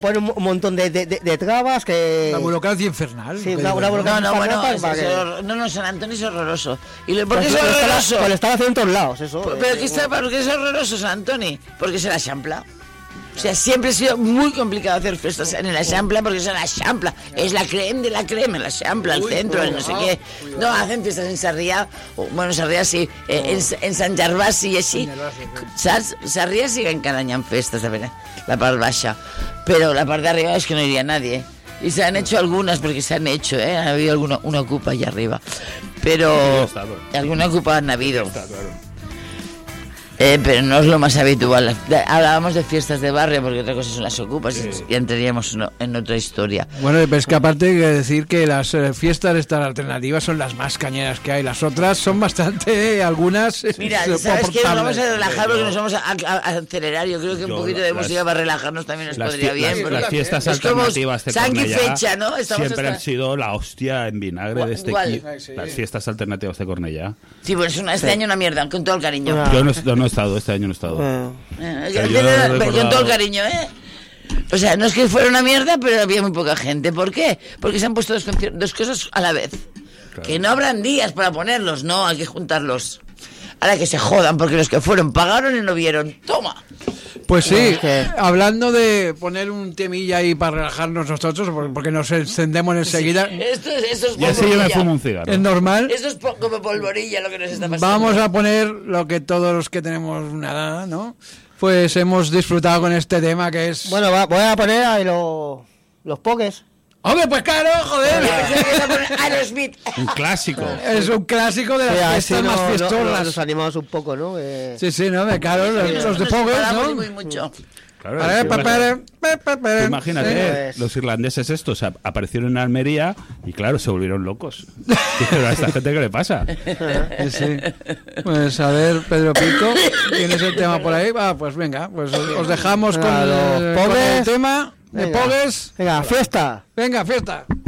pone un montón de trabas que... La burocracia infernal. Sí, una burocracia infernal. No, San Antonio es horroroso. ¿Por qué es horroroso? Pues lo están haciendo en todos lados, eso. ¿Por qué es horroroso San Antonio? Porque se la champla. O sea, siempre ha sido muy complicado hacer fiestas en la Champla porque es la Champla, es la crema de la crema, la Champla, el centro, el no sé qué. No, hacen fiestas en Sarrià, bueno, Sarrià sí, en Sant Gervasi i així, saps? Sarrià sí que encara hi ha festes, la part baixa, pero la parte de arriba es que no iría nadie. Y se han hecho algunas, porque se han hecho, ha habido una ocupa allá arriba, pero alguna ocupa han habido. Pero no es lo más habitual. Hablábamos de fiestas de barrio porque otra cosa son las ocupas y entraríamos en otra historia. Bueno, pero es que aparte hay que decir que las fiestas estas alternativas son las más cañeras que hay. Las otras son bastante, algunas... Mira, ¿sabes qué? Nos vamos a relajar porque nos vamos a acelerar. Yo creo que un poquito de música para relajarnos también nos podría bien. Las fiestas alternativas de Cornellà fecha, ¿no? siempre han sido la hostia en vinagre de este equipo. Las fiestas alternativas de Cornellà. Sí, pues este año una mierda, con todo el cariño. Yo no he estado, este año no he estado. Con todo el cariño, O sea, no es que fuera una mierda, pero había muy poca gente. ¿Por qué? Porque se han puesto dos cosas a la vez. Claro. Que no habrán días para ponerlos, no, hay que juntarlos. Ahora que se jodan, porque los que fueron pagaron y no vieron. ¡Toma! Pues sí, hablando de poner un temilla ahí para relajarnos nosotros, porque nos encendemos enseguida. Sí, esto es y así yo me fumo un cigarro. Es normal. Esto es como polvorilla lo que nos está pasando. Vamos a poner lo que todos los que tenemos una edad, ¿no? Pues hemos disfrutado con este tema que es... Bueno, voy a poner ahí los pokés. ¡Hombre, pues claro, joder! Aerosmith. Un clásico. Es un clásico de las fiestas más fiestorras. Nos animamos un poco, ¿no? Sí, no, claro, los de Pogues, ¿no? Muy mucho. Claro, imagínate, los irlandeses estos aparecieron en Almería y claro, se volvieron locos. Dijeron, ¿a esta gente qué le pasa? Sí. Pues a ver, Pedro Pico, ¿tienes el tema por ahí? Pues venga, pues os dejamos con el tema de Pogues. Venga, fiesta. Venga, fiesta.